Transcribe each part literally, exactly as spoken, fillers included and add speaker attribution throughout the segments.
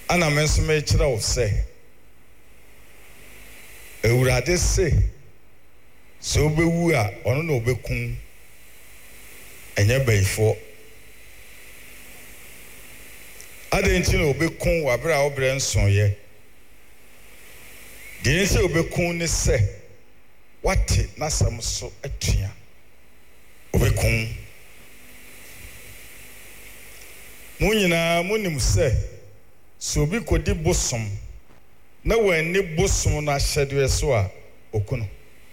Speaker 1: ana menso me kira wo se Ewurade se so obewu a ono na obekun enye bayifo adenti na obekun wabra obre nson ye de nse obekun ne se wate na sam so atua obekun munyina munim se so bi kodi bosom na wani bosom na hyede so a okuno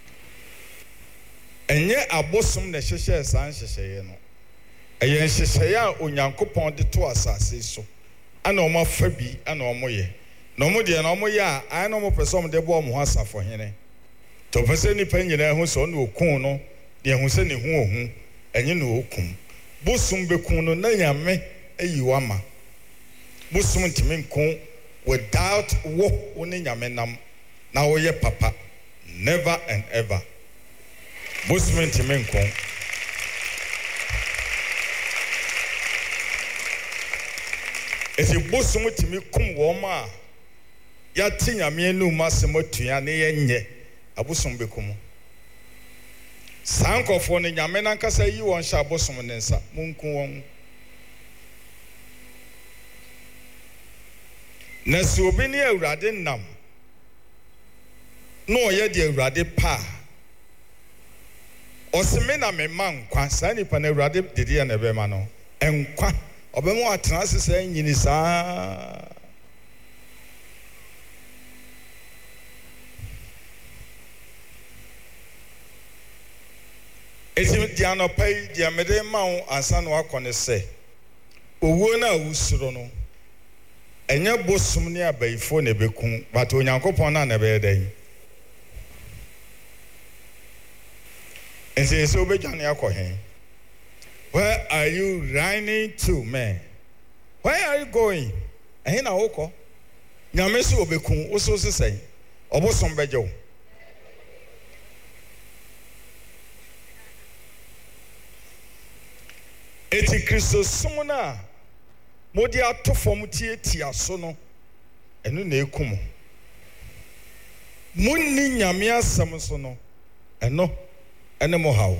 Speaker 1: enye abosom na hyehye san hyehye no eye hyehye a onyankopon de to asase so ana o mafa bi ana o moye na o de na o moye a ai na o person de bo o mo asafo hene to pese ni panyina hu so na okun no de hu se ne hu ohu enye na okum bosom bekun no na nyame ayiwama bosom ntimi nkon without wo woni nyame nam na wo ye papa never and ever bosom ntimi nkon esi bosom ntimi kum wo ma ya ti nyame enu masemo tua ne ye nye abosom bekum sankofo ne nyame nankasa yi won sha bosom ne nsa munkun won na so obi ne Awurade nam no ye de Awurade pa osime na me mankwa sa nipa na Awurade dede ya na be ma no enkwa obemu atena sesa nyini saa esim dia no pai dia mede ma wo ansa no akone se owo na usuro no enye bosom ne abayifo na bekun but onyankopon na na be dan ense so obedwane akohen. Where are you running to, man? Where are you going? Ehin na woko nyame so obekun wo so sesai obosom bejo eti Kristo sumuna modi atofom tietia so no enu na ekum munni nyame asem so no eno ene mo hawo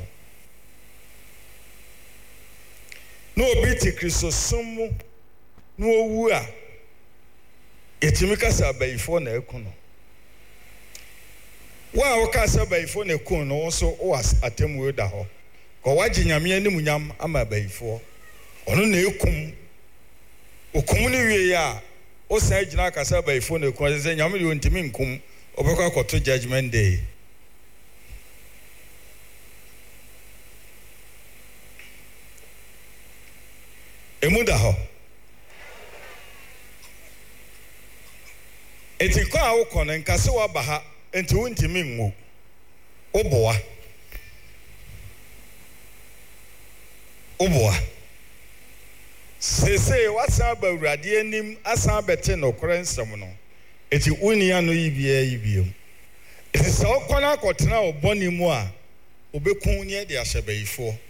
Speaker 1: no obi ti Kristo sumu no owu a etimi kasa bayifo na ekun no wa o kasa bayifo na ekun no so o atemu da ho ko waji nyame anim nyam ama bayifo ono na ekum okum ni wie ya o sai gina kasa bayifo na ekun ze nyame yo ntimi nkum obekwa akoto judgment day emuda ho eti kwa awukọ na nkase wa baha enti wuntimi nwo oboa oboa sese wasa ba Awurade anim asa bete no korensem no eti uni anu yibia yibiem eti so kwana akotena oboni mu a obekun ne de ahyebayifo